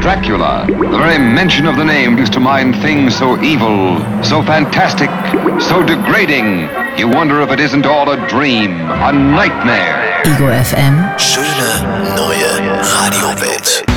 Dracula. The very mention of the name brings to mind things so evil, so fantastic, so degrading. You wonder if it isn't all a dream, a nightmare. Ego FM. Schöne neue Radiowelt.